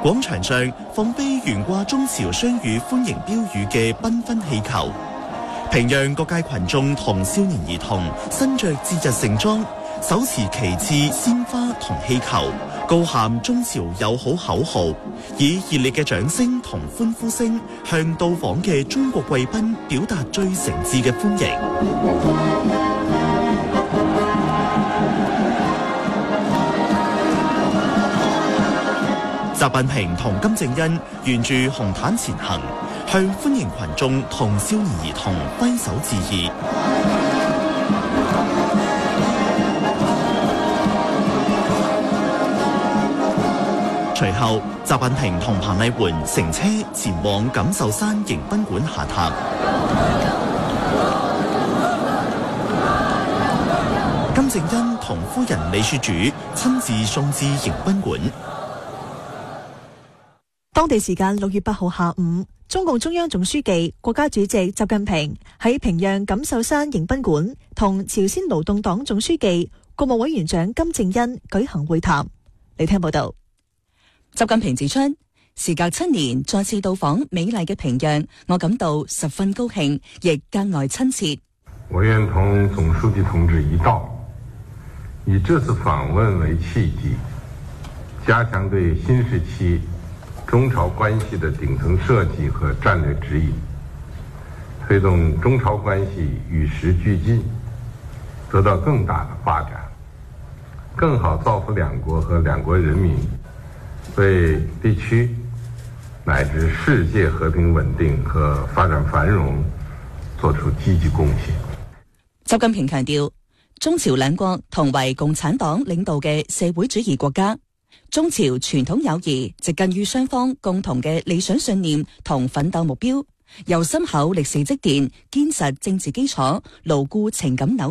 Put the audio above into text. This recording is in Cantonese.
廣場上放飛懸掛中朝雙語歡迎標語嘅繽紛氣球，平壤各界群眾同少年兒童身着節日盛裝，手持旗幟、鮮花同氣球，高喊中朝友好口號，以熱烈嘅掌聲同歡呼聲向到訪嘅中國貴賓表達最誠摯嘅歡迎。習近平同金正恩沿住紅毯前行，向歡迎群眾同少年兒童揮手致意。隨後，習近平同彭麗媛乘車前往錦繡山迎賓館下榻。金正恩同夫人李雪主親自送至迎賓館。 當地時間6月8號下午，中共中央總書記、國家主席習近平喺平壤錦繡山迎賓館同朝鮮勞動黨總書記、國務委員長金正恩舉行會談。嚟聽報道。 習近平指出，時隔7年再次到訪美麗嘅平壤，我感到十分高興，亦格外親切。 我願同總書記同志一道，以這次訪問為契機，加強對新時期中朝關係的頂層設計和戰略指引，推動中朝關係與時俱進，得到更大的發展，更好造福兩國和兩國人民，為地區乃至世界和平穩定和發展繁榮作出積極貢獻。 習近平強調，中朝兩國同為共產黨領導嘅社會主義國家，中朝傳統友誼植根於雙方共同嘅理想信念同奮鬥目標，由深厚歷史積澱、堅實政治基礎、牢固情感紐